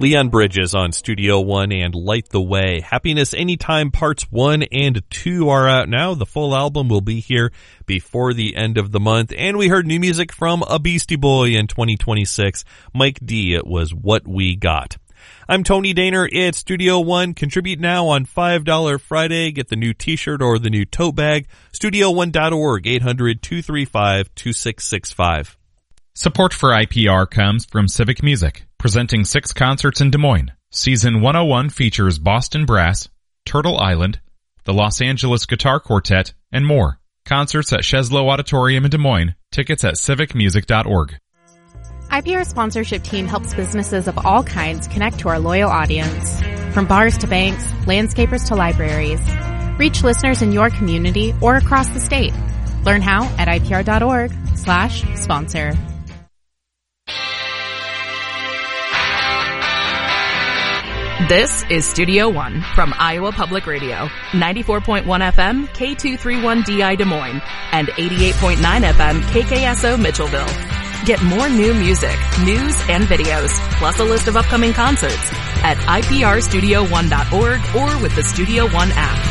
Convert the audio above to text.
Leon Bridges on Studio One and Light the Way. Happiness Anytime Parts 1 and 2 are out now. The full album will be here before the end of the month. And we heard new music from a Beastie Boy in 2026. Mike D, it was What We Got. I'm Tony Daner. It's Studio One. Contribute now on $5 Friday. Get the new t-shirt or the new tote bag. StudioOne.org, 800-235-2665. Support for IPR comes from Civic Music, presenting 6 concerts in Des Moines. Season 101 features Boston Brass, Turtle Island, the Los Angeles Guitar Quartet, and more. Concerts at Cheslow Auditorium in Des Moines. Tickets at civicmusic.org. IPR sponsorship team helps businesses of all kinds connect to our loyal audience. From bars to banks, landscapers to libraries. Reach listeners in your community or across the state. Learn how at ipr.org/sponsor. This is Studio One from Iowa Public Radio, 94.1 FM, K231DI Des Moines, and 88.9 FM, KKSO Mitchellville. Get more new music, news, and videos, plus a list of upcoming concerts at iprstudio1.org or with the Studio One app.